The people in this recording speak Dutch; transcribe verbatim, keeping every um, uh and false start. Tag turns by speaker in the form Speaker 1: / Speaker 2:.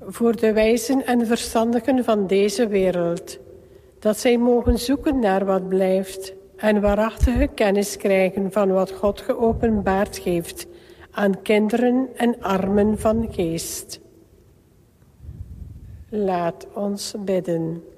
Speaker 1: voor de wijzen en verstandigen van deze wereld, dat zij mogen zoeken naar wat blijft en waarachtige kennis krijgen van wat God geopenbaard heeft aan kinderen en armen van geest. Laat ons bidden.